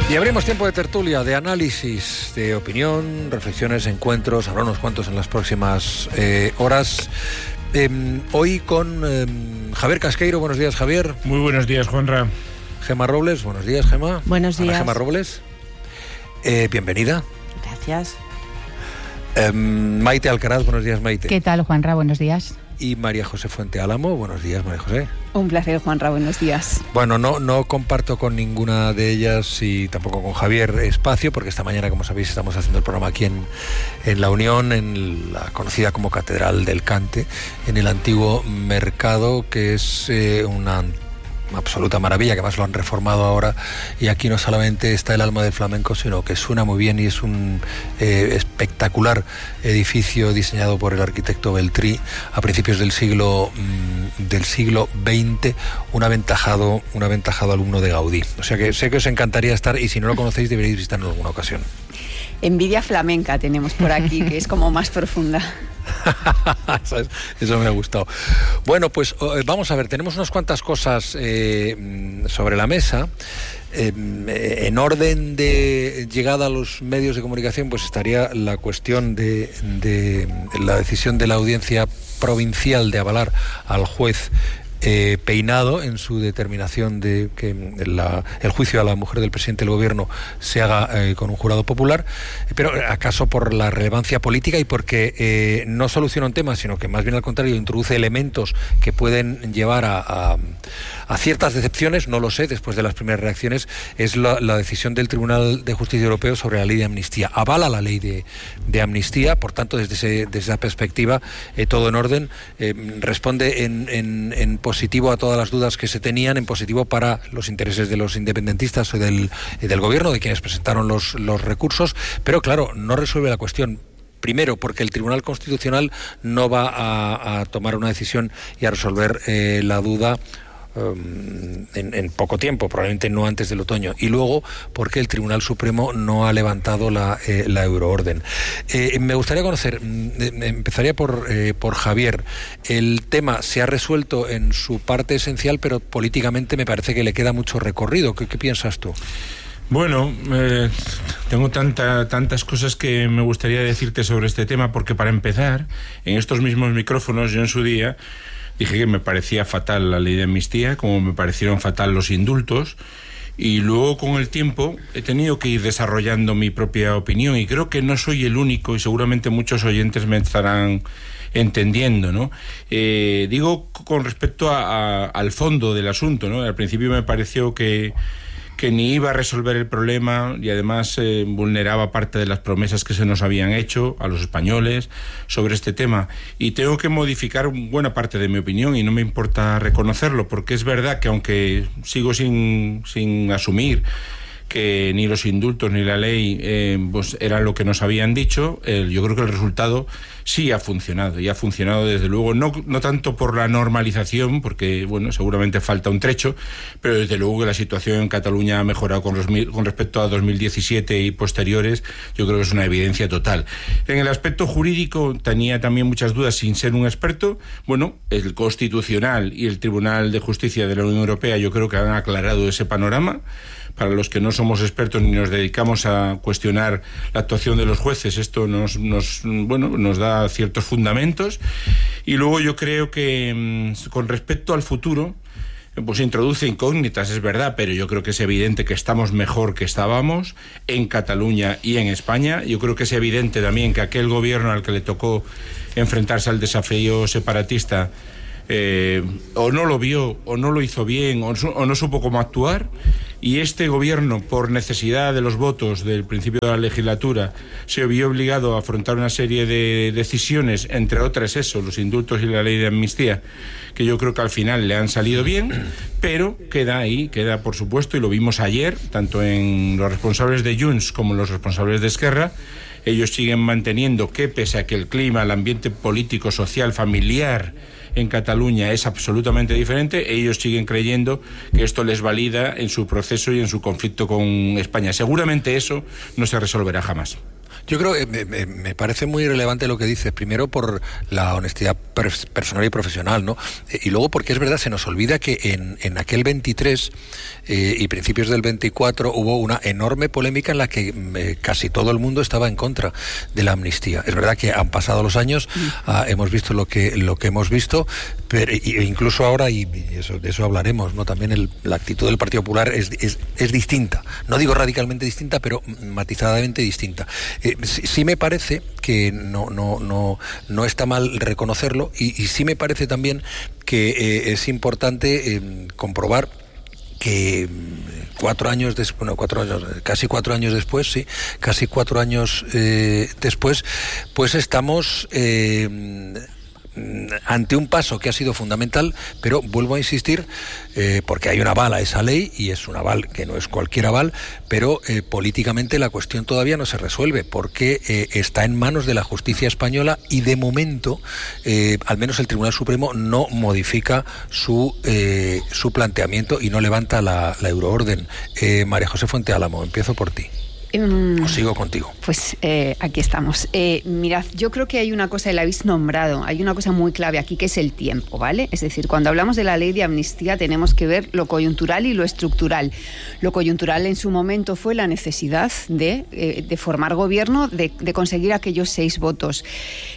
Y abrimos tiempo de tertulia, de análisis, de opinión, reflexiones, encuentros, habrá unos cuantos en las próximas horas. Hoy con Javier Casqueiro. Buenos días, Javier. Muy buenos días, Juanra. Gema Robles. Buenos días, Gema. Buenos días. Ana Gema Robles. Bienvenida. Gracias. Maite Alcaraz. Buenos días, Maite. ¿Qué tal, Juanra? Buenos días. Y María José Fuente Álamo. Buenos días, María José. Un placer, Juanra. Buenos días. Bueno, no comparto con ninguna de ellas y tampoco con Javier espacio, porque esta mañana, como sabéis, estamos haciendo el programa aquí en La Unión, en la conocida como Catedral del Cante, en el antiguo mercado, que es una absoluta maravilla, que además lo han reformado ahora, y aquí no solamente está el alma del flamenco, sino que suena muy bien y es un espectacular edificio diseñado por el arquitecto Beltrí a principios del siglo XX, un aventajado alumno de Gaudí. O sea que sé que os encantaría estar, y si no lo conocéis deberíais visitarlo en alguna ocasión. Envidia flamenca tenemos por aquí, que es como más profunda. Eso me ha gustado. Bueno, pues vamos a ver, tenemos unas cuantas cosas sobre la mesa. En orden de llegada a los medios de comunicación, pues estaría la cuestión de la decisión de la Audiencia Provincial de avalar al juez Peinado en su determinación de que el juicio a la mujer del presidente del gobierno se haga con un jurado popular, pero acaso por la relevancia política y porque no soluciona un tema, sino que más bien al contrario introduce elementos que pueden llevar a ciertas decepciones, no lo sé, después de las primeras reacciones, es la decisión del Tribunal de Justicia Europeo sobre la ley de amnistía. Avala la ley de amnistía, por tanto, desde esa perspectiva, todo en orden, responde en positivo a todas las dudas que se tenían, en positivo para los intereses de los independentistas o del gobierno, de quienes presentaron los recursos, pero claro, no resuelve la cuestión. Primero, porque el Tribunal Constitucional no va a tomar una decisión y a resolver la duda en poco tiempo, probablemente no antes del otoño, y luego porque el Tribunal Supremo no ha levantado la euroorden. Me gustaría conocer, empezaría por Javier. El tema se ha resuelto en su parte esencial, pero políticamente me parece que le queda mucho recorrido. ¿Qué piensas tú? Bueno, tengo tantas cosas que me gustaría decirte sobre este tema, porque para empezar, en estos mismos micrófonos, yo en su día dije que me parecía fatal la ley de amnistía, como me parecieron fatal los indultos, y luego con el tiempo he tenido que ir desarrollando mi propia opinión, y creo que no soy el único, y seguramente muchos oyentes me estarán entendiendo, ¿no? Digo con respecto al fondo del asunto, ¿no? Al principio me pareció que ni iba a resolver el problema y además vulneraba parte de las promesas que se nos habían hecho a los españoles sobre este tema, y tengo que modificar buena parte de mi opinión, y no me importa reconocerlo, porque es verdad que aunque sigo sin asumir que ni los indultos ni la ley pues era lo que nos habían dicho, yo creo que el resultado sí ha funcionado, y ha funcionado desde luego, no tanto por la normalización, porque bueno, seguramente falta un trecho, pero desde luego que la situación en Cataluña ha mejorado con respecto a 2017 y posteriores. Yo creo que es una evidencia total. En el aspecto jurídico tenía también muchas dudas sin ser un experto. Bueno, el Constitucional y el Tribunal de Justicia de la Unión Europea yo creo que han aclarado ese panorama. Para los que no somos expertos ni nos dedicamos a cuestionar la actuación de los jueces, esto nos da ciertos fundamentos. Y luego yo creo que con respecto al futuro, pues introduce incógnitas, es verdad, pero yo creo que es evidente que estamos mejor que estábamos en Cataluña y en España. Yo creo que es evidente también que aquel gobierno al que le tocó enfrentarse al desafío separatista o no lo vio, o no lo hizo bien, o no supo cómo actuar, y este gobierno, por necesidad de los votos del principio de la legislatura, se vio obligado a afrontar una serie de decisiones, entre otras los indultos y la ley de amnistía, que yo creo que al final le han salido bien, pero queda ahí, queda por supuesto, y lo vimos ayer, tanto en los responsables de Junts como en los responsables de Esquerra. Ellos siguen manteniendo que, pese a que el clima, el ambiente político, social, familiar en Cataluña es absolutamente diferente, ellos siguen creyendo que esto les valida en su proceso y en su conflicto con España. Seguramente eso no se resolverá jamás. Yo creo que me parece muy relevante lo que dices, primero por la honestidad personal y profesional, ¿no? Y luego porque es verdad, se nos olvida que en aquel 23 y principios del 24 hubo una enorme polémica en la que casi todo el mundo estaba en contra de la amnistía. Es verdad que han pasado los años, hemos visto lo que hemos visto, pero incluso ahora, y de eso hablaremos, ¿no? También la actitud del Partido Popular es distinta. No digo radicalmente distinta, pero matizadamente distinta. Sí me parece que no está mal reconocerlo, y sí me parece también que es importante comprobar que casi 4 años después, pues estamos ante un paso que ha sido fundamental, pero vuelvo a insistir, porque hay un aval a esa ley, y es un aval que no es cualquier aval, pero políticamente la cuestión todavía no se resuelve, porque está en manos de la justicia española, y de momento, al menos el Tribunal Supremo no modifica su planteamiento y no levanta la euroorden. María José Fuente Álamo, empiezo por ti. ¿O sigo contigo? Pues aquí estamos. Mirad, yo creo que hay una cosa, y la habéis nombrado, hay una cosa muy clave aquí, que es el tiempo, ¿vale? Es decir, cuando hablamos de la ley de amnistía tenemos que ver lo coyuntural y lo estructural. Lo coyuntural en su momento fue la necesidad de formar gobierno, de conseguir aquellos 6 votos.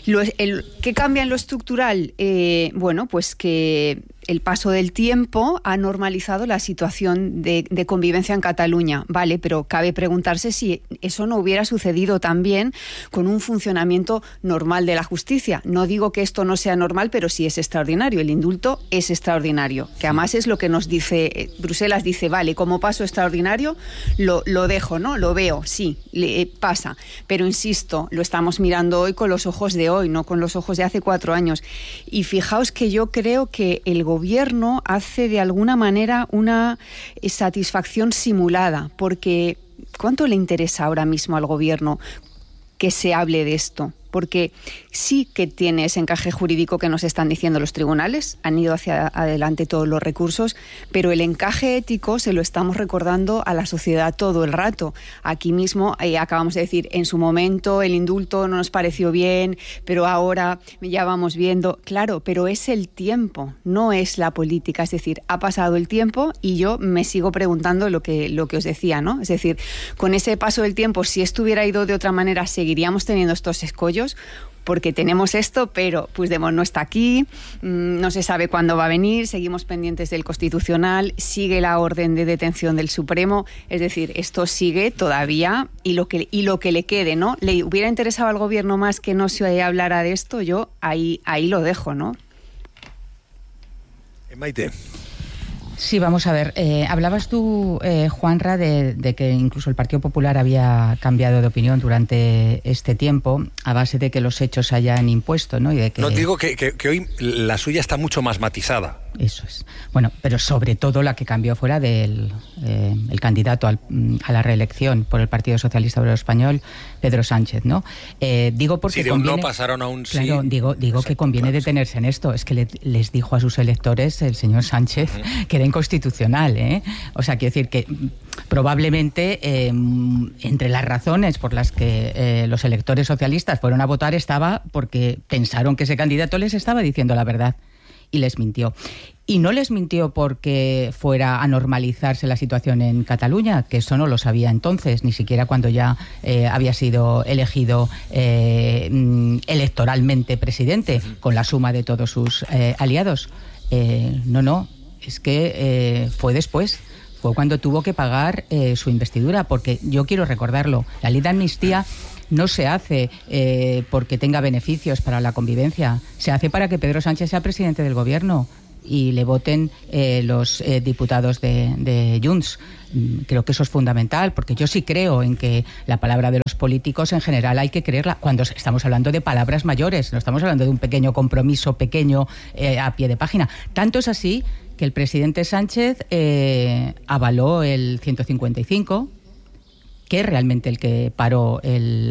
¿Qué cambia en lo estructural? Bueno, pues que el paso del tiempo ha normalizado la situación de convivencia en Cataluña, ¿vale? Pero cabe preguntarse si eso no hubiera sucedido también con un funcionamiento normal de la justicia. No digo que esto no sea normal, pero sí es extraordinario. El indulto es extraordinario, que además es lo que nos dice Bruselas, dice, vale, como paso extraordinario lo dejo, ¿no? Lo veo, sí, pasa. Pero insisto, lo estamos mirando hoy con los ojos de hoy, no con los ojos de hace 4 años. Y fijaos que yo creo que el gobierno hace de alguna manera una satisfacción simulada, porque ¿cuánto le interesa ahora mismo al gobierno que se hable de esto? Porque sí que tiene ese encaje jurídico que nos están diciendo los tribunales, han ido hacia adelante todos los recursos, pero el encaje ético se lo estamos recordando a la sociedad todo el rato. Aquí mismo acabamos de decir, en su momento el indulto no nos pareció bien, pero ahora ya vamos viendo, claro, pero es el tiempo, no es la política, es decir, ha pasado el tiempo y yo me sigo preguntando lo que os decía, ¿no? Es decir, con ese paso del tiempo, si esto hubiera ido de otra manera, seguiríamos teniendo estos escollos, porque tenemos esto, pero Puigdemont no está aquí, no se sabe cuándo va a venir, seguimos pendientes del Constitucional, sigue la orden de detención del Supremo, es decir, esto sigue todavía, y lo que le quede, ¿no? ¿Le hubiera interesado al gobierno más que no se hablara de esto? Yo ahí lo dejo, ¿no? Maite. Sí, vamos a ver. Hablabas tú, Juanra, de que incluso el Partido Popular había cambiado de opinión durante este tiempo a base de que los hechos hayan impuesto, ¿no? Y de que... No, digo que hoy la suya está mucho más matizada. Eso es. Bueno, pero sobre todo la que cambió fuera el candidato a la reelección por el Partido Socialista Obrero Español, Pedro Sánchez, ¿no? Digo porque sí, de un no pasaron a un sí. Claro, digo exacto, que conviene detenerse en esto. Es que les dijo a sus electores el señor Sánchez que era inconstitucional, ¿eh? O sea, quiero decir que probablemente entre las razones por las que los electores socialistas fueron a votar estaba porque pensaron que ese candidato les estaba diciendo la verdad. Y les mintió. Y no les mintió porque fuera a normalizarse la situación en Cataluña, que eso no lo sabía entonces, ni siquiera cuando ya había sido elegido electoralmente presidente, con la suma de todos sus aliados. No, es que fue después. Fue cuando tuvo que pagar su investidura, porque yo quiero recordarlo, la ley de amnistía no se hace porque tenga beneficios para la convivencia, se hace para que Pedro Sánchez sea presidente del gobierno y le voten los diputados de Junts. Creo que eso es fundamental, porque yo sí creo en que la palabra de los políticos en general hay que creerla cuando estamos hablando de palabras mayores, no estamos hablando de un pequeño compromiso pequeño a pie de página. Tanto es así que el presidente Sánchez avaló el 155, que es realmente el que paró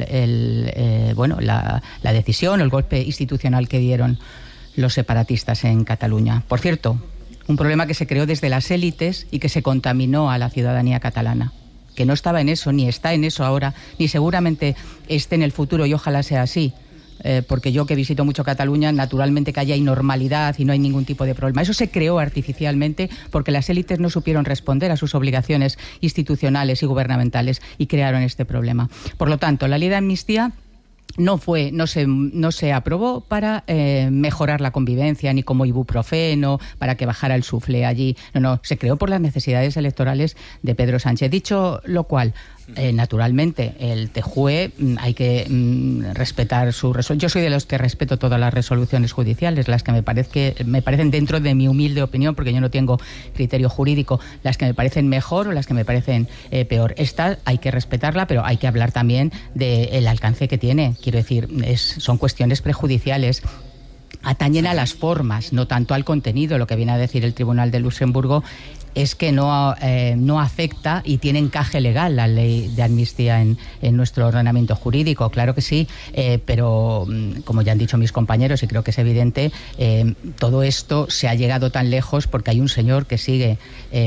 la decisión o el golpe institucional que dieron los separatistas en Cataluña. Por cierto, un problema que se creó desde las élites y que se contaminó a la ciudadanía catalana. que no estaba en eso, ni está en eso ahora, ni seguramente esté en el futuro, y ojalá sea así. Porque yo, que visito mucho Cataluña, naturalmente que allá hay normalidad y no hay ningún tipo de problema. Eso se creó artificialmente porque las élites no supieron responder a sus obligaciones institucionales y gubernamentales y crearon este problema. Por lo tanto, la ley de amnistía no se aprobó para mejorar la convivencia, ni como ibuprofeno, para que bajara el suflé allí. No, se creó por las necesidades electorales de Pedro Sánchez. Dicho lo cual, naturalmente, el TJUE hay que respetar su resolución. Yo soy de los que respeto todas las resoluciones judiciales, las que me parecen, dentro de mi humilde opinión, porque yo no tengo criterio jurídico, las que me parecen mejor o las que me parecen peor. Esta hay que respetarla, pero hay que hablar también del alcance que tiene. Quiero decir, son cuestiones prejudiciales. Atañen a las formas, no tanto al contenido. Lo que viene a decir el Tribunal de Luxemburgo es que no afecta y tiene encaje legal la ley de amnistía en nuestro ordenamiento jurídico. Claro que sí, pero como ya han dicho mis compañeros, y creo que es evidente, todo esto se ha llegado tan lejos porque hay un señor que sigue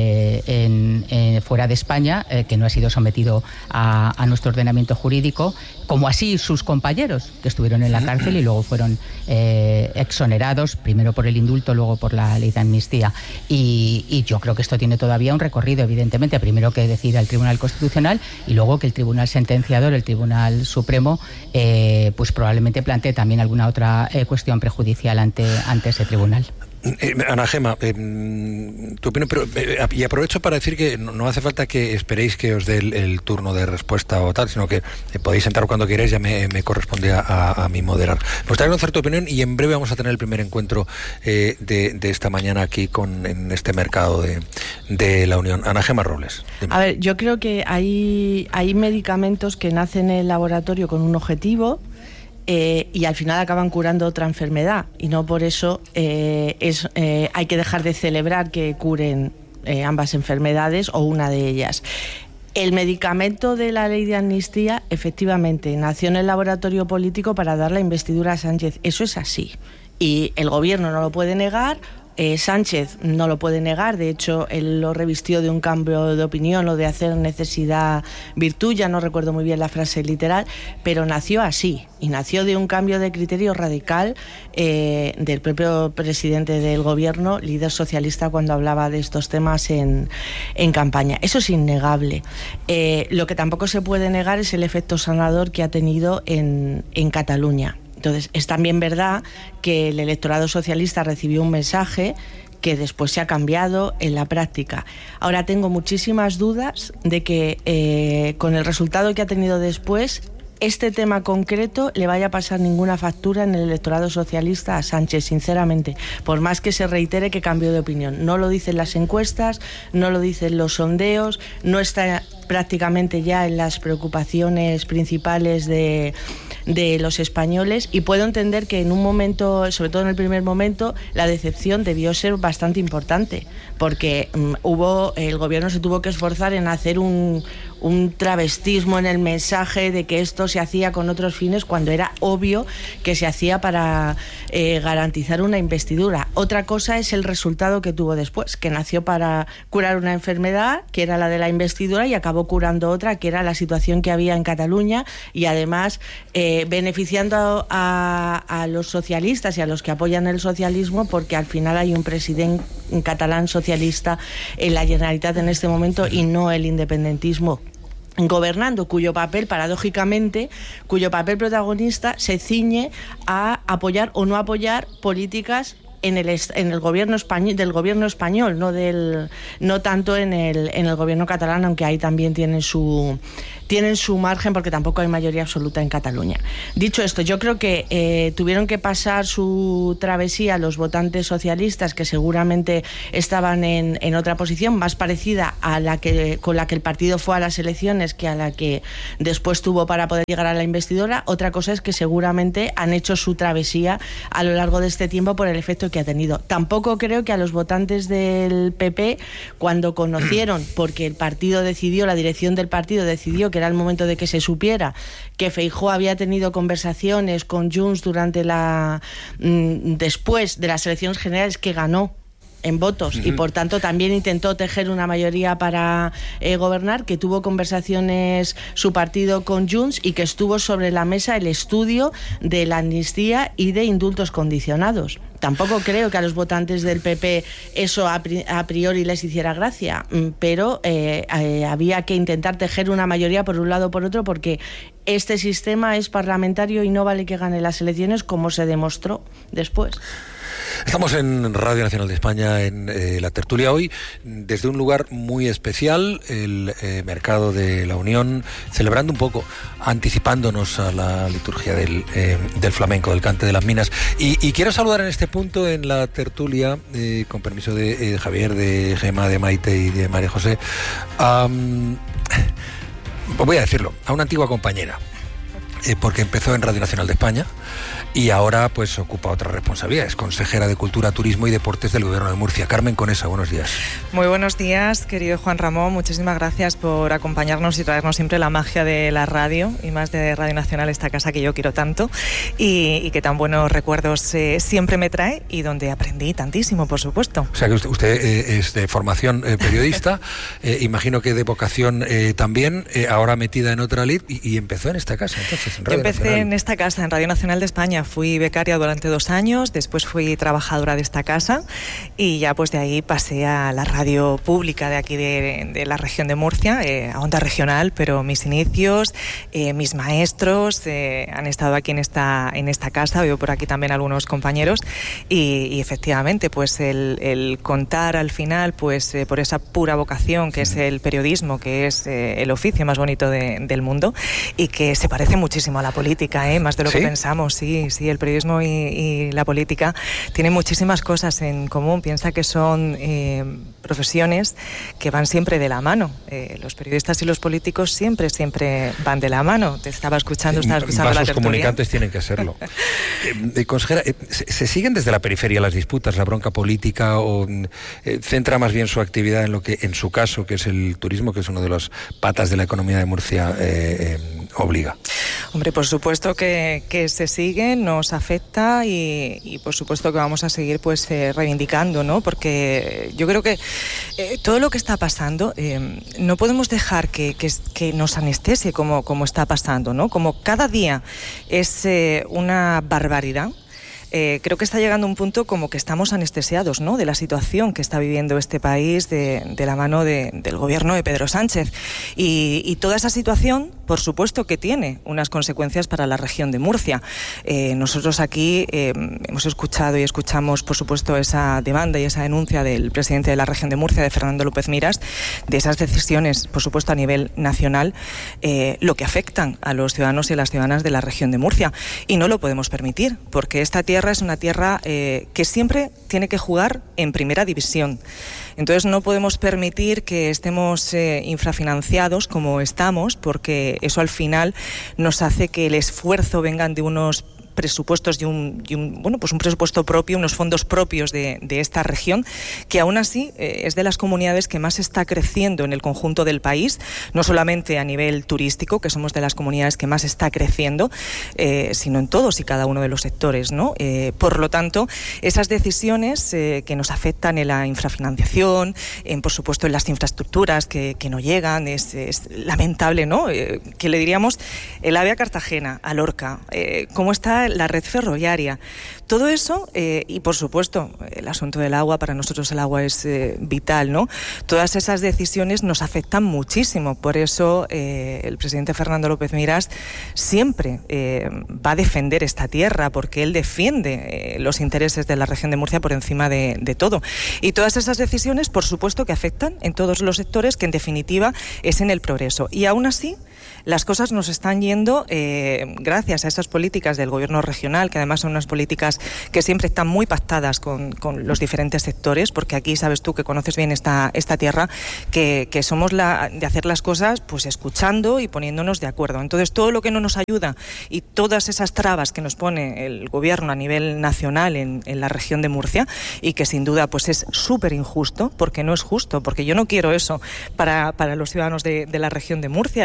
fuera de España, que no ha sido sometido a nuestro ordenamiento jurídico, como así sus compañeros, que estuvieron en la cárcel y luego fueron exonerados, primero por el indulto, luego por la ley de amnistía. Y yo creo que esto tiene todavía un recorrido, evidentemente, primero que decida el Tribunal Constitucional y luego que el Tribunal Sentenciador, el Tribunal Supremo, pues probablemente plantee también alguna otra cuestión prejudicial ante ese tribunal. Ana Gema, tu opinión, pero, y aprovecho para decir que no hace falta que esperéis que os dé el turno de respuesta o tal, sino que podéis entrar cuando queráis, ya me corresponde a mí moderar. Me gustaría conocer tu opinión y en breve vamos a tener el primer encuentro de esta mañana aquí en este mercado de la Unión. Ana Gema Robles. Dime. A ver, yo creo que hay medicamentos que nacen en el laboratorio con un objetivo, y al final acaban curando otra enfermedad, y no por eso hay que dejar de celebrar que curen ambas enfermedades o una de ellas. El medicamento de la ley de amnistía efectivamente nació en el laboratorio político para dar la investidura a Sánchez. Eso es así, y el gobierno no lo puede negar. Sánchez no lo puede negar, de hecho él lo revistió de un cambio de opinión, lo de hacer necesidad virtud, ya no recuerdo muy bien la frase literal, pero nació así, y nació de un cambio de criterio radical del propio presidente del gobierno, líder socialista, cuando hablaba de estos temas en campaña. Eso es innegable. Lo que tampoco se puede negar es el efecto sanador que ha tenido en Cataluña. Entonces, es también verdad que el electorado socialista recibió un mensaje que después se ha cambiado en la práctica. Ahora tengo muchísimas dudas de que con el resultado que ha tenido después, este tema concreto le vaya a pasar ninguna factura en el electorado socialista a Sánchez, sinceramente, por más que se reitere que cambió de opinión. No lo dicen las encuestas, no lo dicen los sondeos, no está prácticamente ya en las preocupaciones principales de los españoles, y puedo entender que en un momento, sobre todo en el primer momento, la decepción debió ser bastante importante, porque el gobierno se tuvo que esforzar en hacer un travestismo en el mensaje de que esto se hacía con otros fines, cuando era obvio que se hacía para garantizar una investidura. Otra cosa es el resultado que tuvo después, que nació para curar una enfermedad, que era la de la investidura, y acabó curando otra, que era la situación que había en Cataluña, y además beneficiando a los socialistas y a los que apoyan el socialismo, porque al final hay un presidente catalán socialista en la Generalitat en este momento, y no el independentismo gobernando, cuyo papel protagonista se ciñe a apoyar o no apoyar políticas en el gobierno español, del gobierno español, no tanto en el gobierno catalán, aunque ahí también tienen su margen, porque tampoco hay mayoría absoluta en Cataluña. Dicho esto, yo creo que tuvieron que pasar su travesía los votantes socialistas, que seguramente estaban en otra posición más parecida a con la que el partido fue a las elecciones, que a la que después tuvo para poder llegar a la investidura. Otra cosa es que seguramente han hecho su travesía a lo largo de este tiempo por el efecto que ha tenido. Tampoco creo que a los votantes del PP, cuando conocieron, porque el partido decidió, la dirección del partido decidió que era el momento de que se supiera que Feijóo había tenido conversaciones con Junts durante después de las elecciones generales que ganó en votos, y por tanto también intentó tejer una mayoría para gobernar, que tuvo conversaciones su partido con Junts y que estuvo sobre la mesa el estudio de la amnistía y de indultos condicionados. Tampoco creo que a los votantes del PP eso a priori les hiciera gracia, pero había que intentar tejer una mayoría por un lado o por otro, porque este sistema es parlamentario y no vale que gane las elecciones, como se demostró después. Estamos en Radio Nacional de España, en la tertulia hoy, desde un lugar muy especial, el Mercado de la Unión, celebrando un poco, anticipándonos a la liturgia del flamenco, del cante de las minas. Y quiero saludar en este punto en la tertulia, con permiso de Javier, de Gemma, de Maite y de María José, voy a decirlo, a una antigua compañera, porque empezó en Radio Nacional de España y ahora pues ocupa otra responsabilidad. Es consejera de Cultura, Turismo y Deportes del Gobierno de Murcia. Carmen Conesa, buenos días. Muy buenos días, querido Juan Ramón. Muchísimas gracias por acompañarnos y traernos siempre la magia de la radio, y más de Radio Nacional, esta casa que yo quiero tanto y que tan buenos recuerdos siempre me trae, y donde aprendí tantísimo, por supuesto. O sea que usted es de formación periodista, imagino que de vocación también, ahora metida en otra lid, y empezó en esta casa, entonces, en Radio Yo empecé Nacional. En esta casa, en Radio Nacional de España. Fui becaria durante 2 años, después fui trabajadora de esta casa, y ya pues de ahí pasé a la radio pública de aquí de la región de Murcia, a Onda Regional, pero mis inicios, mis maestros han estado aquí en esta casa. Veo por aquí también algunos compañeros, y efectivamente pues el contar al final pues por esa pura vocación que es el periodismo, que es el oficio más bonito del mundo, y que se parece muchísimo a la política, más de lo que pensamos. Sí, el periodismo y la política tienen muchísimas cosas en común. Piensa que son profesiones que van siempre de la mano. Los periodistas y los políticos siempre van de la mano. Estaba escuchando la tertulia. Los comunicantes tienen que serlo. Consejera, ¿se siguen desde la periferia las disputas, la bronca política, o centra más bien su actividad en lo que, en su caso, que es el turismo, que es una de las patas de la economía de Murcia, obliga? Hombre, por supuesto que se sigue, nos afecta, y por supuesto que vamos a seguir pues reivindicando, ¿no? Porque yo creo que todo lo que está pasando no podemos dejar que nos anestesie como está pasando, ¿no? Como cada día es una barbaridad. Creo que está llegando un punto como que estamos anestesiados, ¿no?, de la situación que está viviendo este país de la mano del gobierno de Pedro Sánchez. Y toda esa situación, por supuesto que tiene unas consecuencias para la región de Murcia. Nosotros aquí hemos escuchado y escuchamos, por supuesto, esa demanda y esa denuncia del presidente de la región de Murcia, de Fernando López Miras, de esas decisiones, por supuesto, a nivel nacional, lo que afectan a los ciudadanos y a las ciudadanas de la región de Murcia. Y no lo podemos permitir, porque esta tierra es una tierra que siempre tiene que jugar en primera división. Entonces no podemos permitir que estemos infrafinanciados como estamos, porque eso al final nos hace que el esfuerzo vengan de unos presupuestos y un presupuesto propio, unos fondos propios de esta región, que aún así es de las comunidades que más está creciendo en el conjunto del país, no solamente a nivel turístico, que somos de las comunidades que más está creciendo, sino en todos y cada uno de los sectores, ¿no? Por lo tanto, esas decisiones que nos afectan en la infrafinanciación, por supuesto en las infraestructuras que no llegan, es lamentable, ¿no? Que le diríamos el AVE a Cartagena, a Lorca, cómo está la red ferroviaria. Todo eso, y por supuesto, el asunto del agua, para nosotros el agua es vital, ¿no? Todas esas decisiones nos afectan muchísimo. Por eso el presidente Fernando López Miras siempre va a defender esta tierra, porque él defiende los intereses de la región de Murcia por encima de todo. Y todas esas decisiones, por supuesto, que afectan en todos los sectores, que en definitiva es en el progreso. Y aún así, las cosas nos están yendo gracias a esas políticas del gobierno regional, que además son unas políticas que siempre están muy pactadas con los diferentes sectores, porque aquí sabes tú, que conoces bien esta tierra, que somos de hacer las cosas pues escuchando y poniéndonos de acuerdo. Entonces todo lo que no nos ayuda y todas esas trabas que nos pone el gobierno a nivel nacional en la región de Murcia, y que sin duda pues es súper injusto, porque no es justo, porque yo no quiero eso para los ciudadanos de la región de Murcia. El presidente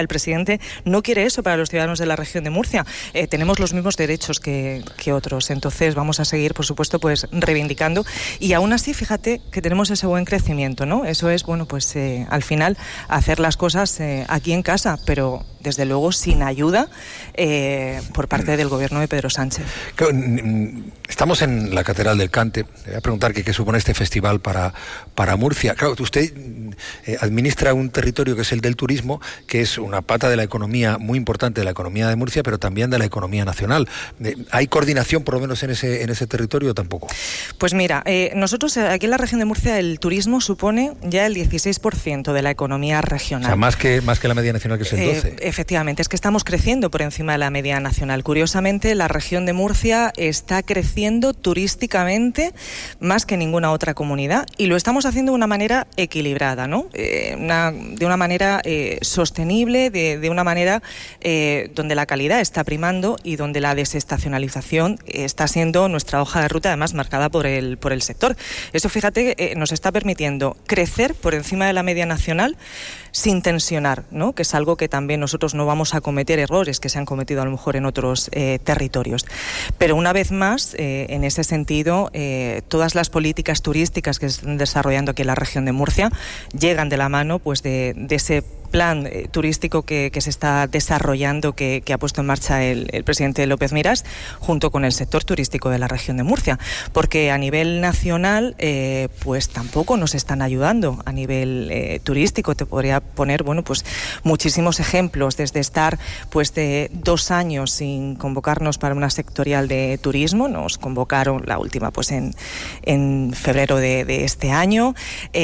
presidente no quiere eso para los ciudadanos de la región de Murcia. Tenemos los mismos derechos que otros, entonces vamos a seguir, por supuesto, pues reivindicando, y aún así, fíjate que tenemos ese buen crecimiento, ¿no? Eso es, bueno, pues al final hacer las cosas aquí en casa, pero desde luego sin ayuda por parte del gobierno de Pedro Sánchez. Estamos en la Catedral del Cante. Le voy a preguntar qué supone este festival para Murcia. Claro, usted administra un territorio que es el del turismo, que es una pata de la economía muy importante, de la economía de Murcia, pero también de la economía nacional. ¿Hay coordinación, por lo menos, en ese territorio o tampoco? Pues mira, nosotros aquí en la región de Murcia el turismo supone ya el 16% de la economía regional. O sea, más que la media nacional, que es el 12%. Efectivamente, es que estamos creciendo por encima de la media nacional. Curiosamente, la región de Murcia está creciendo turísticamente más que ninguna otra comunidad, y lo estamos haciendo de una manera equilibrada, ¿no? De una manera sostenible, de una manera donde la calidad está primando y donde la desestacionalización está siendo nuestra hoja de ruta, además marcada por el sector. Eso, fíjate, nos está permitiendo crecer por encima de la media nacional sin tensionar, ¿no? Que es algo que también nosotros no vamos a cometer errores que se han cometido a lo mejor en otros territorios. Pero una vez más, en ese sentido, todas las políticas turísticas que se están desarrollando aquí en la región de Murcia llegan de la mano, pues, de ese plan turístico que se está desarrollando, que ha puesto en marcha el presidente López Miras, junto con el sector turístico de la región de Murcia, porque a nivel nacional pues tampoco nos están ayudando a nivel turístico. Te podría poner, bueno, pues muchísimos ejemplos, desde estar pues de 2 años sin convocarnos para una sectorial de turismo. Nos convocaron la última pues en febrero de este año,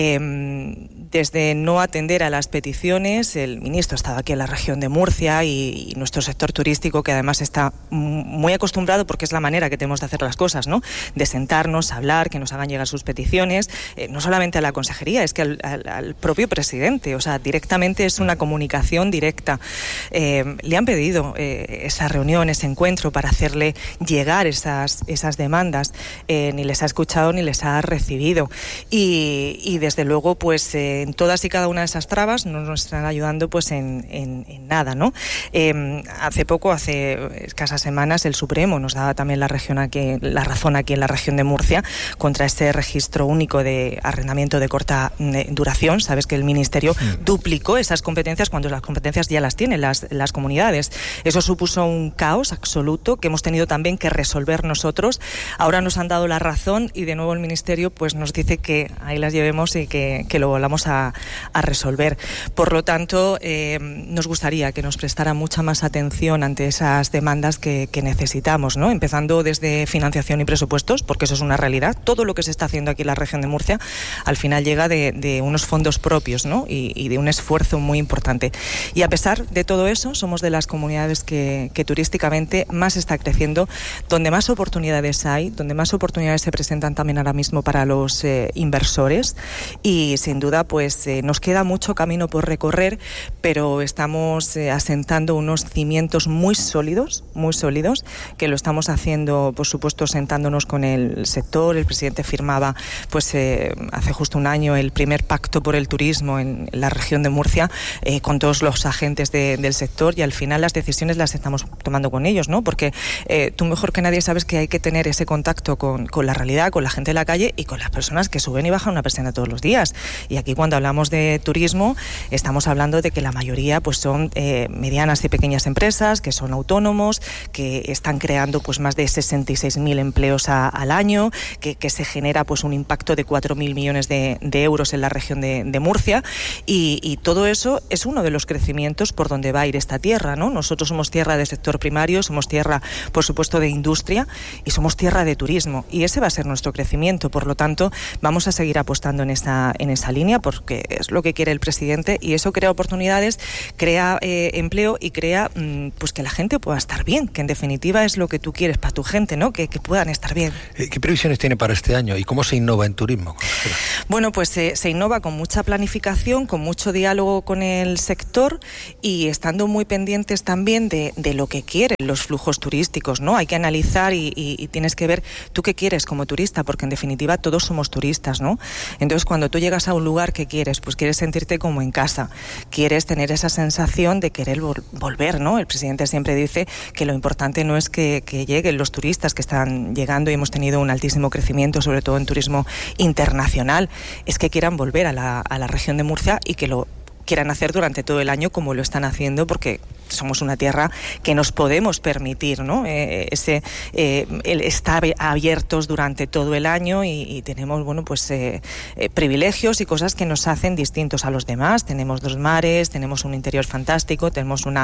desde no atender a las peticiones. El ministro estaba aquí en la región de Murcia y nuestro sector turístico, que además está muy acostumbrado, porque es la manera que tenemos de hacer las cosas, ¿no? De sentarnos, hablar, que nos hagan llegar sus peticiones, no solamente a la consejería, es que al propio presidente, o sea, directamente es una comunicación directa. Le han pedido esa reunión, ese encuentro para hacerle llegar esas demandas, ni les ha escuchado ni les ha recibido, y desde luego pues en todas y cada una de esas trabas no nos están ayudando pues en nada, ¿no? Hace escasas semanas, el Supremo nos daba también la razón aquí en la región de Murcia contra este registro único de arrendamiento de corta duración. Sabes que el Ministerio duplicó esas competencias cuando las competencias ya las tienen las comunidades. Eso supuso un caos absoluto que hemos tenido también que resolver nosotros. Ahora nos han dado la razón y de nuevo el Ministerio pues nos dice que ahí las llevemos y que lo volvamos a resolver. Por lo tanto, nos gustaría que nos prestara mucha más atención ante esas demandas que necesitamos, ¿no? Empezando desde financiación y presupuestos, porque eso es una realidad. Todo lo que se está haciendo aquí en la región de Murcia al final llega de unos fondos propios, ¿no? Y de un esfuerzo muy importante. Y a pesar de todo eso, somos de las comunidades que turísticamente más está creciendo, donde más oportunidades hay, donde más oportunidades se presentan también ahora mismo para los inversores, y sin duda pues nos queda mucho camino por recorrer, pero estamos asentando unos cimientos muy sólidos, que lo estamos haciendo, por supuesto, sentándonos con el sector. El presidente firmaba pues hace justo un año el primer pacto por el turismo en la región de Murcia, con todos los agentes del sector, y al final las decisiones las estamos tomando con ellos, ¿no? Porque tú mejor que nadie sabes que hay que tener ese contacto con la realidad, con la gente de la calle y con las personas que suben y bajan una persiana todos los días. Y aquí, cuando hablamos de turismo, estamos hablando de que la mayoría pues son medianas y pequeñas empresas, que son autónomos, que están creando pues más de 66.000 empleos al año, que se genera pues un impacto de 4.000 millones de euros en la región de Murcia, y todo eso es uno de los crecimientos por donde va a ir esta tierra, ¿no? Nosotros somos tierra de sector primario, somos tierra, por supuesto, de industria, y somos tierra de turismo, y ese va a ser nuestro crecimiento. Por lo tanto, vamos a seguir apostando en esa línea, porque es lo que quiere el presidente, y eso crea oportunidades, crea empleo y crea pues que la gente pueda estar bien, que en definitiva es lo que tú quieres para tu gente, ¿no? Que puedan estar bien. ¿Qué previsiones tiene para este año y cómo se innova en turismo? Bueno, pues se innova con mucha planificación, con mucho diálogo con el sector, y estando muy pendientes también de lo que quieren los flujos turísticos, ¿no? Hay que analizar y tienes que ver tú qué quieres como turista, porque en definitiva todos somos turistas, ¿no? Entonces, cuando tú llegas a un lugar que ¿qué quieres? Pues quieres sentirte como en casa, quieres tener esa sensación de querer volver, ¿no? El presidente siempre dice que lo importante no es que lleguen los turistas que están llegando, y hemos tenido un altísimo crecimiento, sobre todo en turismo internacional, es que quieran volver a la región de Murcia y que lo quieran hacer durante todo el año como lo están haciendo, porque somos una tierra que nos podemos permitir, ¿no? El estar abiertos durante todo el año y tenemos, bueno, pues privilegios y cosas que nos hacen distintos a los demás. Tenemos 2 mares, tenemos un interior fantástico, tenemos una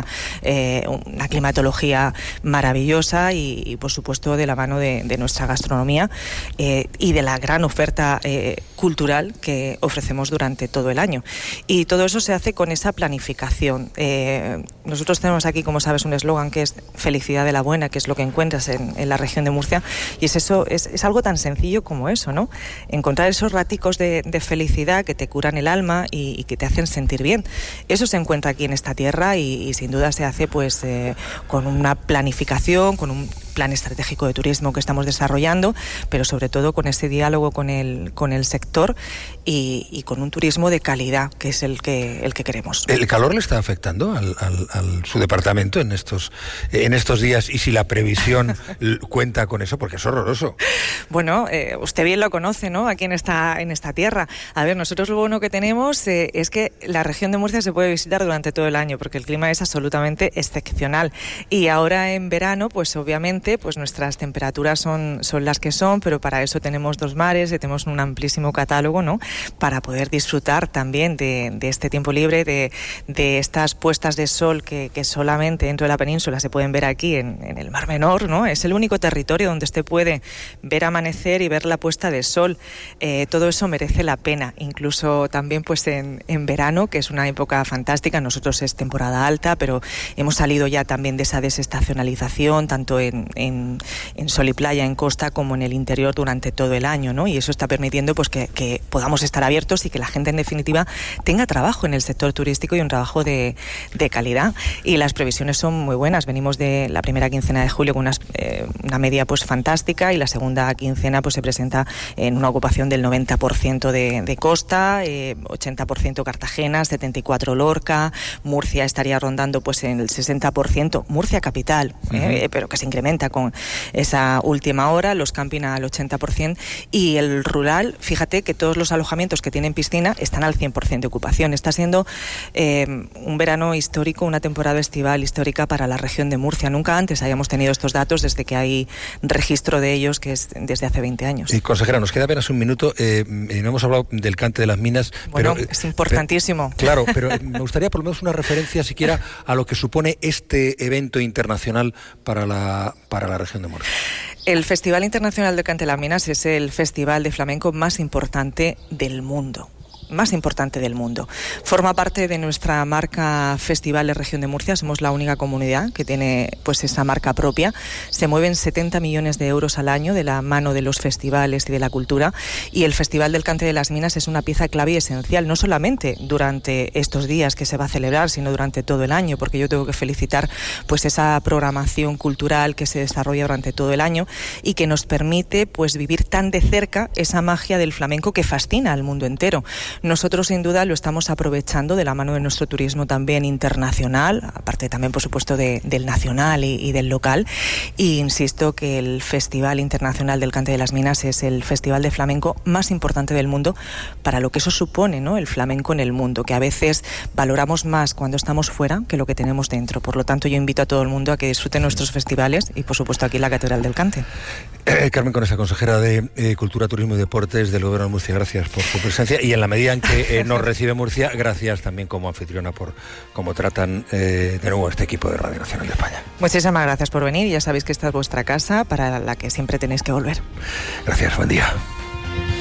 climatología maravillosa y por supuesto de la mano de nuestra gastronomía y de la gran oferta cultural que ofrecemos durante todo el año. Y todo eso se hace con esa planificación. Nosotros tenemos aquí, como sabes, un eslogan que es felicidad de la buena, que es lo que encuentras en la región de Murcia, y es algo tan sencillo como eso, ¿no? Encontrar esos raticos de felicidad que te curan el alma y que te hacen sentir bien. Eso se encuentra aquí en esta tierra y sin duda se hace pues con una planificación, con un plan estratégico de turismo que estamos desarrollando, pero sobre todo con ese diálogo con el sector y con un turismo de calidad, que es el que queremos. ¿El calor le está afectando a su departamento en estos días? Y si la previsión cuenta con eso, porque es horroroso. Bueno, usted bien lo conoce, ¿no? Aquí en esta tierra. A ver, nosotros lo bueno que tenemos es que la región de Murcia se puede visitar durante todo el año, porque el clima es absolutamente excepcional. Y ahora en verano, pues obviamente, pues nuestras temperaturas son las que son, pero para eso tenemos 2 mares y tenemos un amplísimo catálogo, ¿no? Para poder disfrutar también de este tiempo libre, de estas puestas de sol que solamente dentro de la península se pueden ver aquí en el Mar Menor, ¿no? Es el único territorio donde usted puede ver amanecer y ver la puesta de sol. Todo eso merece la pena, incluso también pues en verano, que es una época fantástica. Nosotros es temporada alta, pero hemos salido ya también de esa desestacionalización, tanto en sol y playa, en costa, como en el interior durante todo el año, ¿no? Y eso está permitiendo pues que podamos estar abiertos y que la gente en definitiva tenga trabajo en el sector turístico y un trabajo de calidad. Y las previsiones son muy buenas. Venimos de la primera quincena de julio con una media pues fantástica, y la segunda quincena pues se presenta en una ocupación del 90% de costa, 80% Cartagena, 74% Lorca, Murcia estaría rondando pues en el 60%, Murcia capital, pero que se incrementa con esa última hora, los camping al 80%, y el rural, fíjate que todos los alojamientos que tienen piscina están al 100% de ocupación. Está siendo un verano histórico, una temporada estival histórica para la región de Murcia. Nunca antes habíamos tenido estos datos desde que hay registro de ellos, que es desde hace 20 años. Y consejera, nos queda apenas un minuto, no hemos hablado del cante de las minas. Bueno, pero, es importantísimo. Claro, pero me gustaría por lo menos una referencia siquiera a lo que supone este evento internacional para la región de Murcia. El Festival Internacional del Cante de las Minas es el festival de flamenco más importante del mundo. Forma parte de nuestra marca Festivales Región de Murcia. Somos la única comunidad que tiene pues esa marca propia. Se mueven 70 millones de euros al año de la mano de los festivales y de la cultura, y el Festival del Cante de las Minas es una pieza clave y esencial, no solamente durante estos días que se va a celebrar, sino durante todo el año, porque yo tengo que felicitar pues esa programación cultural que se desarrolla durante todo el año y que nos permite pues vivir tan de cerca esa magia del flamenco que fascina al mundo entero. Nosotros sin duda lo estamos aprovechando de la mano de nuestro turismo también internacional, aparte también por supuesto del nacional y del local, y insisto que el Festival Internacional del Cante de las Minas es el festival de flamenco más importante del mundo, para lo que eso supone, ¿no? El flamenco en el mundo, que a veces valoramos más cuando estamos fuera que lo que tenemos dentro. Por lo tanto, yo invito a todo el mundo a que disfrute nuestros festivales y por supuesto aquí en la Catedral del Cante. Carmen Conesa, consejera de Cultura, Turismo y Deportes del Gobierno de Murcia, gracias por su presencia, y en la medida en que nos recibe Murcia, gracias también como anfitriona por cómo tratan de nuevo este equipo de Radio Nacional de España. Muchísimas gracias por venir, ya sabéis que esta es vuestra casa para la que siempre tenéis que volver. Gracias, buen día.